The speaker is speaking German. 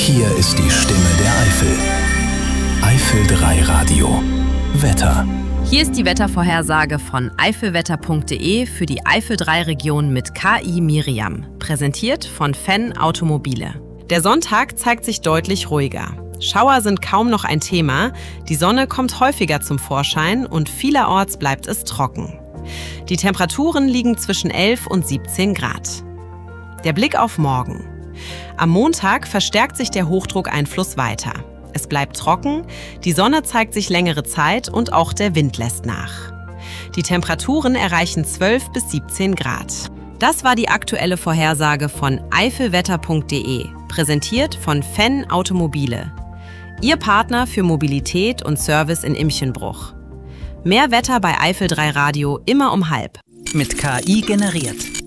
Hier ist die Stimme der Eifel. Eifel 3 Radio. Wetter. Hier ist die Wettervorhersage von eifelwetter.de für die Eifel 3 Region mit KI Miriam. Präsentiert von Fenn Automobile. Der Sonntag zeigt sich deutlich ruhiger. Schauer sind kaum noch ein Thema, die Sonne kommt häufiger zum Vorschein und vielerorts bleibt es trocken. Die Temperaturen liegen zwischen 11 und 17 Grad. Der Blick auf morgen. Am Montag verstärkt sich der Hochdruckeinfluss weiter. Es bleibt trocken, die Sonne zeigt sich längere Zeit und auch der Wind lässt nach. Die Temperaturen erreichen 12 bis 17 Grad. Das war die aktuelle Vorhersage von eifelwetter.de, präsentiert von Fenn Automobile. Ihr Partner für Mobilität und Service in Imchenbruch. Mehr Wetter bei Eifel 3 Radio immer um halb. Mit KI generiert.